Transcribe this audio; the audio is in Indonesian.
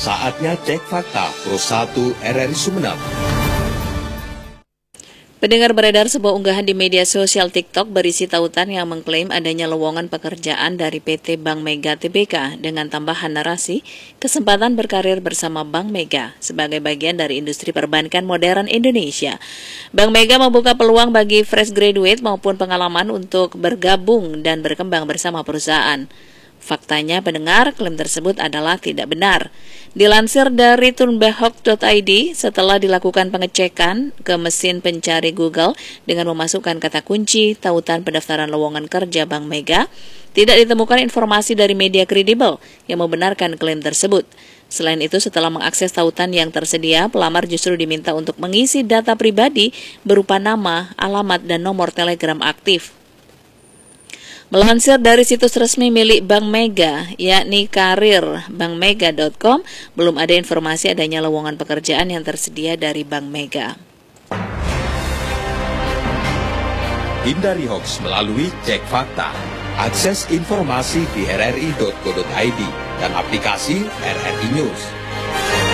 Saatnya cek fakta Pro 1 RRI Sumeneb. Pendengar, beredar sebuah unggahan di media sosial TikTok berisi tautan yang mengklaim adanya lowongan pekerjaan dari PT Bank Mega Tbk dengan tambahan narasi kesempatan berkarir bersama Bank Mega sebagai bagian dari industri perbankan modern Indonesia. Bank Mega membuka peluang bagi fresh graduate maupun pengalaman untuk bergabung dan berkembang bersama perusahaan. Faktanya, pendengar, klaim tersebut adalah tidak benar. Dilansir dari tunbahok.id, setelah dilakukan pengecekan ke mesin pencari Google dengan memasukkan kata kunci tautan pendaftaran lowongan kerja Bank Mega, tidak ditemukan informasi dari media kredibel yang membenarkan klaim tersebut. Selain itu, setelah mengakses tautan yang tersedia, pelamar justru diminta untuk mengisi data pribadi berupa nama, alamat, dan nomor telegram aktif. Melansir dari situs resmi milik Bank Mega, yakni karirbankmega.com, belum ada informasi adanya lowongan pekerjaan yang tersedia dari Bank Mega. Hindari hoaks melalui cek fakta. Akses informasi di rri.co.id dan aplikasi RRI News.